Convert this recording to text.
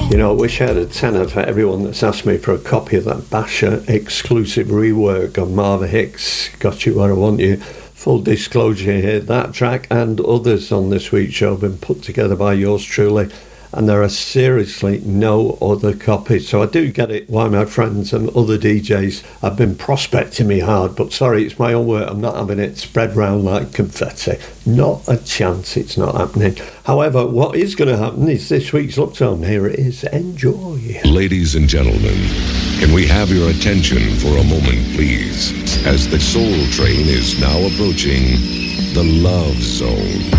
You know, I wish I had a tenner for everyone that's asked me for a copy of that Basher exclusive rework of Marva Hicks, Got You Where I Want You. Full disclosure here, that track and others on this week's show have been put together by yours truly, and there are seriously no other copies. So I do get it why my friends and other DJs have been prospecting me hard, but sorry, it's my own work. I'm not having it spread round like confetti. Not a chance, it's not happening. However, what is going to happen is this week's Uptone. Here it is. Enjoy. Ladies and gentlemen, can we have your attention for a moment, please, as the Soul Train is now approaching the Love Zone.